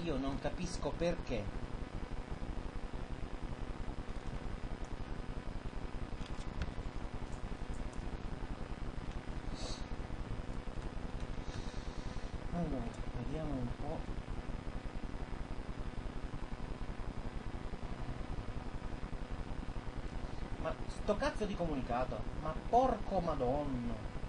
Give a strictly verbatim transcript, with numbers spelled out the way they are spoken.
io non capisco perché. Allora, vediamo un po'. Ma sto cazzo di comunicato, ma porco madonna.